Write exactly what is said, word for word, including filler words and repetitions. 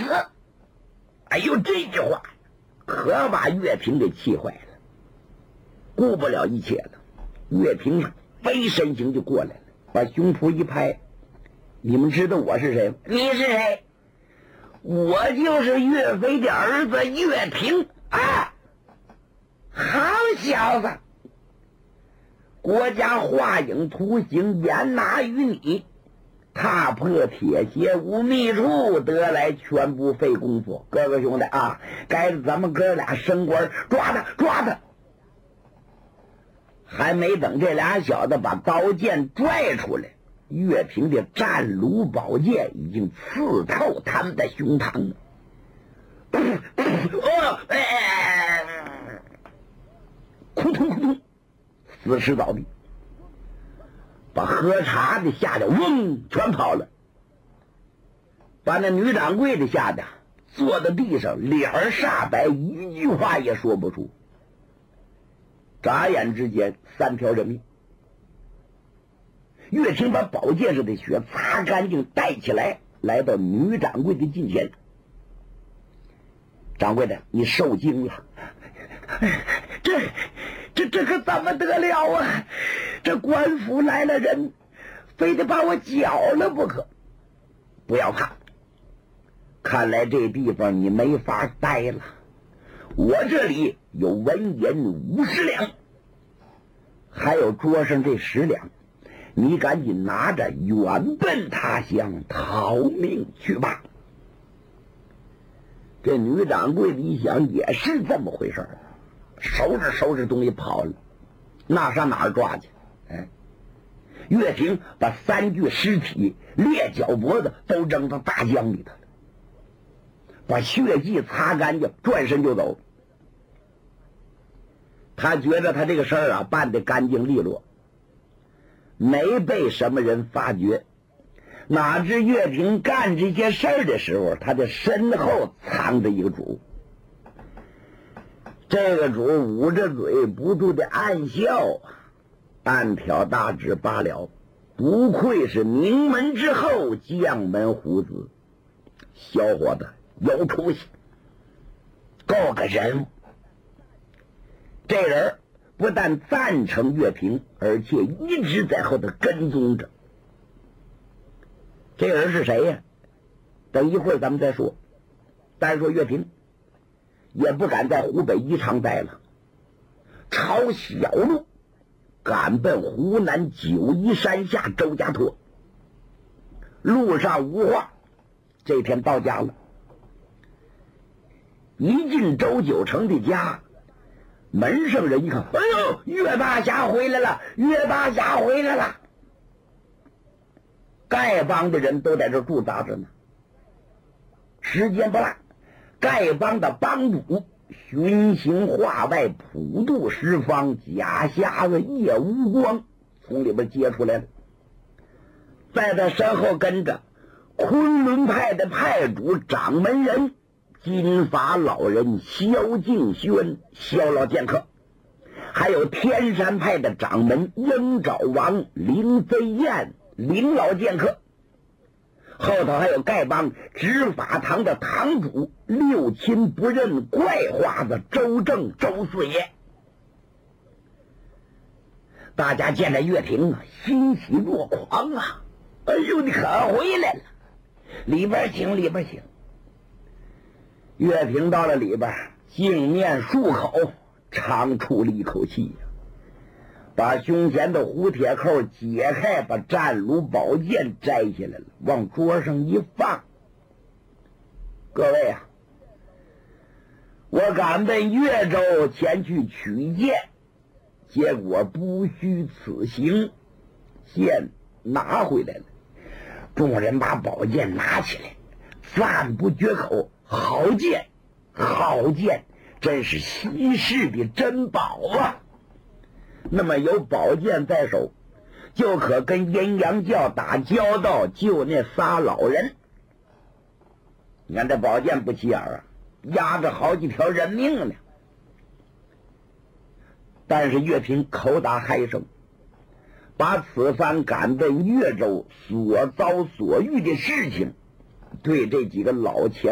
死！哎呦，这句话可把岳平给气坏了，顾不了一切了。岳平飞身形就过来了，把胸脯一拍：“你们知道我是谁吗？”“你是谁？”“我就是岳飞的儿子岳平啊！”“好小子，国家画影图形，严拿于你，踏破铁鞋无觅处，得来全不费功夫。哥哥兄弟啊，该咱们哥俩升官，抓他抓他！”还没等这俩小子把刀剑拽出来，岳平的战卢宝剑已经刺透他们的胸膛了。哦，哎，扑通扑通，死尸倒地，把喝茶的吓得嗡全跑了，把那女掌柜的吓得坐在地上，脸儿煞白，一句话也说不出。眨眼之间，三条人命。岳平把宝剑上的血擦干净，带起来，来到女掌柜的近前。“掌柜的，你受惊了。”“这这这可怎么得了啊？这官府来了人，非得把我绞了不可。”“不要怕，看来这地方你没法待了。我这里有文银五十两，还有桌上这十两，你赶紧拿着远奔他乡，逃命去吧。”这女掌柜的一想，也是这么回事儿，收拾收拾东西跑了。那上哪儿抓去？哎，岳平把三具尸体裂脚脖子都扔到大江里头了，把血迹擦干净，转身就走。他觉得他这个事儿啊办得干净利落，没被什么人发觉。哪知岳平干这些事儿的时候，他的身后藏着一个主。这个主捂着嘴不住的暗笑，暗挑大指罢了，不愧是名门之后将门虎子，小伙子有出息，够个人物。这人不但赞成岳平，而且一直在后头跟踪着。这个人是谁呀？等一会儿咱们再说。单说岳平也不敢在湖北宜昌待了，抄小路赶奔湖南九嶷山下周家托。路上无话，这天到家了。一进周九成的家，门上人一看，哎呦，岳大侠回来了，岳大侠回来了。丐帮的人都在这驻扎着呢。时间不大，丐帮的帮主巡行化外，普渡十方，假瞎子叶无光从里边接出来了，在他身后跟着昆仑派的派主掌门人金发老人萧敬轩萧老剑客，还有天山派的掌门鹰爪王林飞燕林老剑客，后头还有丐帮执法堂的堂主六亲不认怪花子周正周四爷。大家见着岳平啊，欣喜若狂啊！哎呦，你可回来了，里边请，里边请。岳平到了里边，净面漱口，长出了一口气呀，把胸前的虎铁扣解开，把战卢宝剑摘下来了，往桌上一放。各位啊，我赶奔岳州前去取剑，结果不虚此行，剑拿回来了。众人把宝剑拿起来，赞不绝口，好剑，好剑，真是稀世的珍宝啊！那么有宝剑在手，就可跟阴阳教打交道，救那仨老人。你看这宝剑不起眼啊，压着好几条人命呢。但是岳平口打嗨声，把此番赶奔岳州所遭所遇的事情，对这几个老前